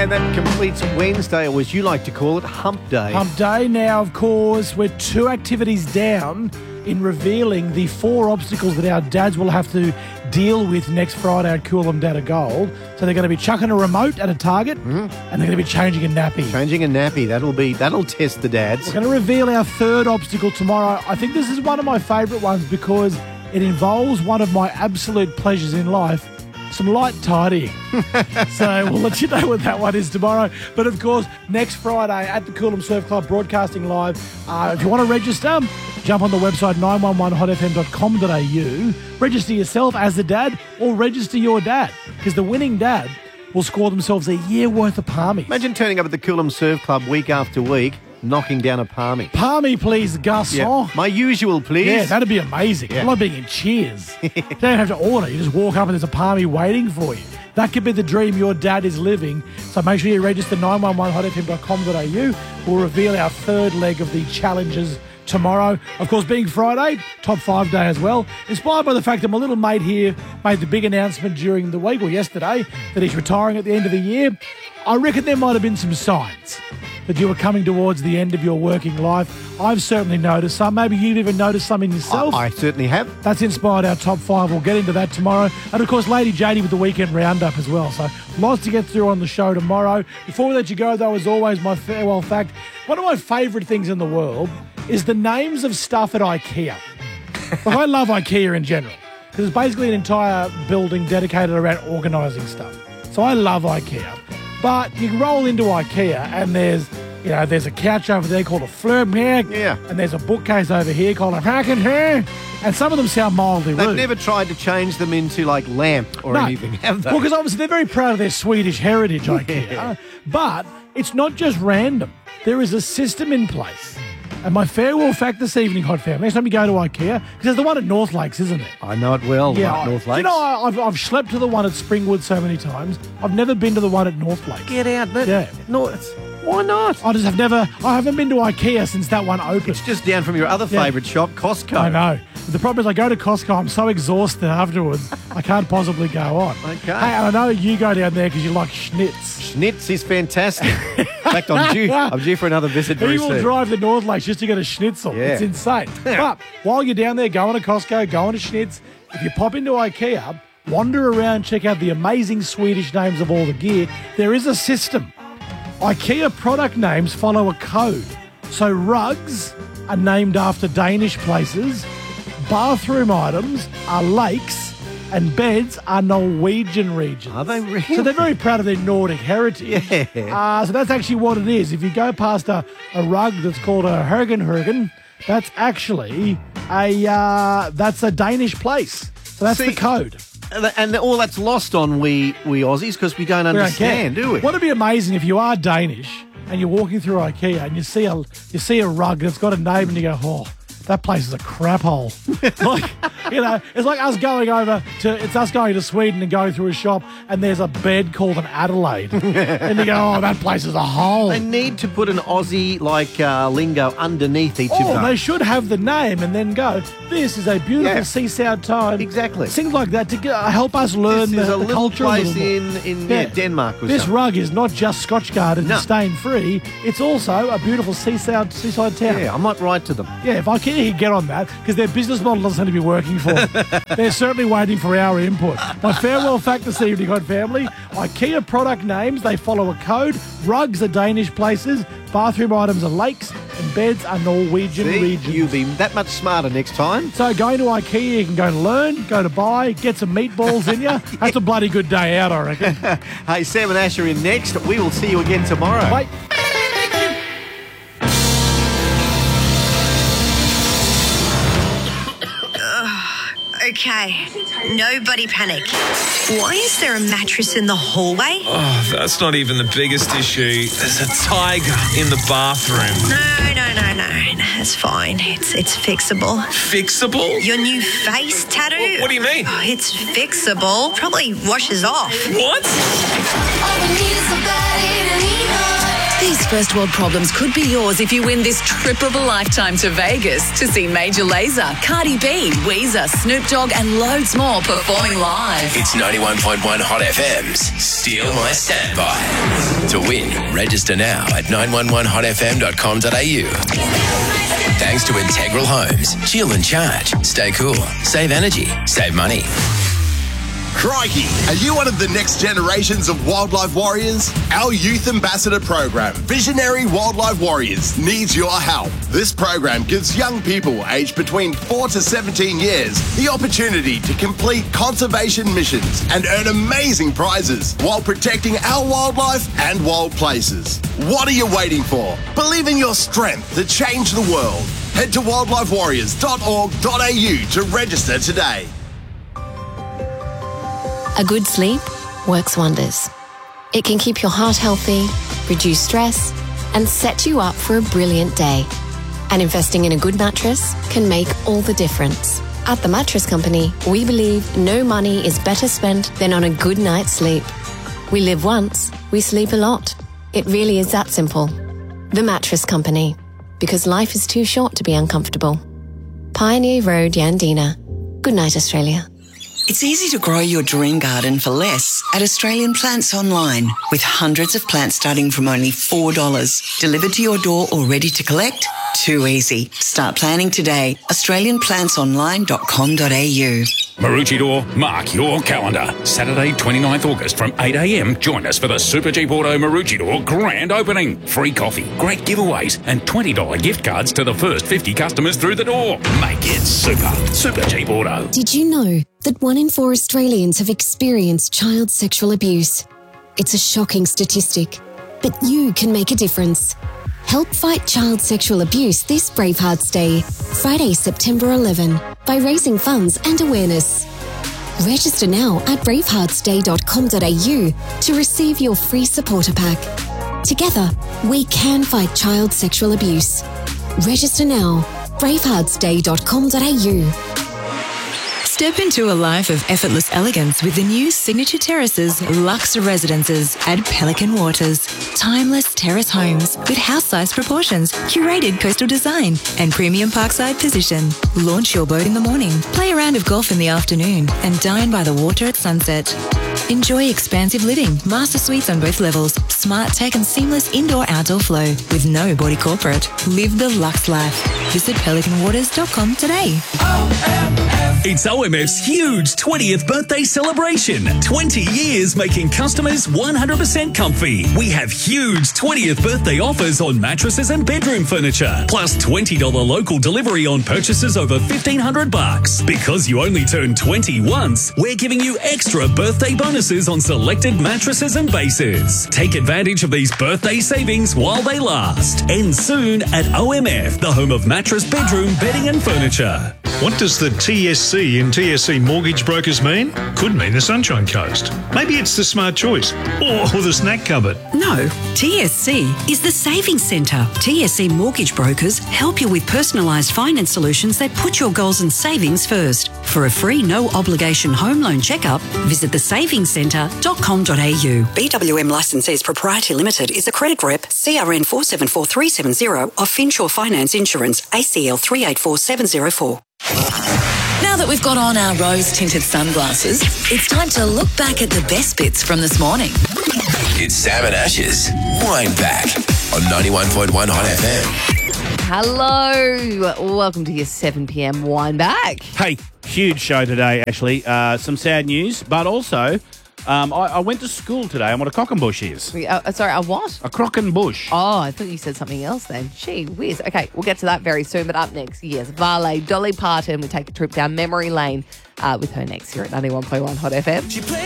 And that completes Wednesday, or as you like to call it, Hump Day. Hump Day. Now, of course, we're 2 activities down in revealing the 4 obstacles that our dads will have to deal with next Friday at Coolum Dad of Gold. So they're going to be chucking a remote at a target, and they're going to be changing a nappy. Changing a nappy. That'll test the dads. We're going to reveal our 3rd obstacle tomorrow. I think this is one of my favourite ones because it involves one of my absolute pleasures in life, some light tidying. So we'll let you know what that one is tomorrow. But of course, next Friday at the Coolum Surf Club broadcasting live. If you want to register, jump on the website 911hotfm.com.au. Register yourself as the dad or register your dad, because the winning dad will score themselves a year worth of palmies. Imagine turning up at the Coolum Surf Club week after week, knocking down a palmy. Palmy, please, garçon. Yeah. My usual, please. Yeah, that'd be amazing. Yeah. I love being in Cheers. You don't have to order. You just walk up and there's a palmy waiting for you. That could be the dream your dad is living. So make sure you register 911hotfm.com.au. We'll reveal our 3rd leg of the challenges tomorrow. Of course, being Friday, top 5 day as well. Inspired by the fact that my little mate here made the big announcement during the week, or yesterday, that he's retiring at the end of the year. I reckon there might have been some signs that you were coming towards the end of your working life. I've certainly noticed some. Maybe you've even noticed some in yourself. I certainly have. That's inspired our top 5. We'll get into that tomorrow. And, of course, Lady Jadie with the weekend roundup as well. So lots to get through on the show tomorrow. Before we let you go, though, as always, my farewell fact. One of my favourite things in the world is the names of stuff at IKEA. Like, I love IKEA in general because it's basically an entire building dedicated around organising stuff. So I love IKEA. But you roll into IKEA and there's a couch over there called a Flurmag. Yeah. And there's a bookcase over here called a Hackenhair. And some of them sound mildly rude. They've never tried to change them into, like, lamp or anything, have they? Well, because obviously they're very proud of their Swedish heritage, IKEA. Yeah. But it's not just random. There is a system in place. And my farewell fact this evening, Hot Family, next time you go to IKEA, because there's the one at North Lakes, isn't there? I know it well, Yeah, North Lakes. You know, I've schlepped to the one at Springwood so many times. I've never been to the one at North Lakes. Get out. Yeah. Why not? I haven't been to IKEA since that one opened. It's just down from your other favourite shop, Costco. I know. The problem is I go to Costco, I'm so exhausted afterwards, I can't possibly go on. Okay. Hey, and I know you go down there because you like schnitz. Schnitz is fantastic. In fact, I'm due for another visit very He will soon. drive to North Lakes just to get a schnitzel. Yeah. It's insane. But while you're down there going to Costco, going to Schnitz, if you pop into IKEA, wander around, check out the amazing Swedish names of all the gear, there is a system. IKEA product names follow a code. So rugs are named after Danish places, bathroom items are lakes, and beds are Norwegian regions. Are they really? So they're very proud of their Nordic heritage. Yeah. So that's actually what it is. If you go past a rug that's called a Hergenhergen, that's actually that's a Danish place. So that's the code. And all that's lost on we Aussies because we don't understand, do we? Wouldn't it be amazing if you are Danish and you're walking through IKEA and you see a rug that's got a name and you go, oh, that place is a crap hole. Like, it's like us going to Sweden and going through a shop and there's a bed called an Adelaide. And you go, oh, that place is a hole. They need to put an Aussie lingo underneath each of Oh, them. they should have the name and then go, this is a beautiful seaside time. Exactly. Things like that to help us learn This is the a little culture place a little more. in Denmark or This something. rug is not just Scotchgard and stain-free. It's also a beautiful seaside town. Yeah, I might write to them. Yeah, if IKEA could get on that, because their business model doesn't seem to be working for them. They're certainly waiting for our input. My farewell fact this evening, Hot Family, IKEA product names, they follow a code. Rugs are Danish places, bathroom items are lakes, and beds are Norwegian regions. You'll be that much smarter next time. So going to IKEA, you can go to learn, go to buy, get some meatballs in you. That's a bloody good day out, I reckon. Hey, Sam and Ash are in next. We will see you again tomorrow. Bye. Okay, nobody panic. Why is there a mattress in the hallway? Oh, that's not even the biggest issue. There's a tiger in the bathroom. No, it's fine. It's fixable. Fixable? Your new face tattoo? What do you mean? Oh, it's fixable. Probably washes off. What? These first world problems could be yours if you win this trip of a lifetime to Vegas to see Major Lazer, Cardi B, Weezer, Snoop Dogg and loads more performing live. It's 91.1 Hot FM's Steal My Standby. To win, register now at 911hotfm.com.au. Thanks to Integral Homes. Chill and charge. Stay cool. Save energy. Save money. Crikey, are you one of the next generations of wildlife warriors? Our Youth Ambassador program, Visionary Wildlife Warriors, needs your help. This program gives young people aged between 4 to 17 years the opportunity to complete conservation missions and earn amazing prizes while protecting our wildlife and wild places. What are you waiting for? Believe in your strength to change the world. Head to wildlifewarriors.org.au to register today. A good sleep works wonders. It can keep your heart healthy, reduce stress, and set you up for a brilliant day. And investing in a good mattress can make all the difference. At The Mattress Company, we believe no money is better spent than on a good night's sleep. We live once, we sleep a lot. It really is that simple. The Mattress Company, because life is too short to be uncomfortable. Pioneer Road, Yandina. Good night, Australia. It's easy to grow your dream garden for less at Australian Plants Online, with hundreds of plants starting from only $4. Delivered to your door or ready to collect? Too easy. Start planning today. AustralianPlantsOnline.com.au. Maroochydore, mark your calendar. Saturday, 29th August from 8 a.m. Join us for the Super Jeep Auto Maroochydore grand opening. Free coffee, great giveaways, and $20 gift cards to the first 50 customers through the door. Make it super. Super Jeep Auto. Did you know that 1 in 4 Australians have experienced child sexual abuse? It's a shocking statistic, but you can make a difference. Help fight child sexual abuse this Bravehearts Day, Friday, September 11, by raising funds and awareness. Register now at braveheartsday.com.au to receive your free supporter pack. Together, we can fight child sexual abuse. Register now, braveheartsday.com.au. Step into a life of effortless elegance with the new Signature Terraces Luxe Residences at Pelican Waters. Timeless terrace homes with house-sized proportions, curated coastal design, and premium parkside position. Launch your boat in the morning, play a round of golf in the afternoon, and dine by the water at sunset. Enjoy expansive living, master suites on both levels, smart tech and seamless indoor-outdoor flow with no body corporate. Live the luxe life. Visit pelicanwaters.com today. It's OMF's huge 20th birthday celebration. 20 years making customers 100% comfy. We have huge 20th birthday offers on mattresses and bedroom furniture, plus $20 local delivery on purchases over $1,500. Because you only turn 20 once, we're giving you extra birthday bonuses on selected mattresses and bases. Take advantage of these birthday savings while they last. End soon at OMF, the home of mattress, bedroom, bedding and furniture. What does the TSC in TSC Mortgage Brokers mean? Could mean the Sunshine Coast. Maybe it's the Smart Choice or the Snack Cupboard. No, TSC is the Savings Centre. TSC Mortgage Brokers help you with personalised finance solutions that put your goals and savings first. For a free, no-obligation home loan checkup, visit thesavingcentre.com.au. BWM Licensees Proprietary Limited is a credit rep, CRN 474370 of Finsure Finance Insurance, ACL 384704. Now that we've got on our rose-tinted sunglasses, it's time to look back at the best bits from this morning. It's Sam and Ash's Wind Back on 91.1 Hot FM. Hello. Welcome to your 7 p.m. Wind Back. Hey, huge show today, actually. Some sad news, but also I went to school today and what a cockenbush is. Sorry, a what? A crockenbush. Oh, I thought you said something else then. Gee whiz. Okay, we'll get to that very soon, but up next, yes, Varley, Dolly Parton. We take a trip down memory lane with her next here at 91.1 Hot FM.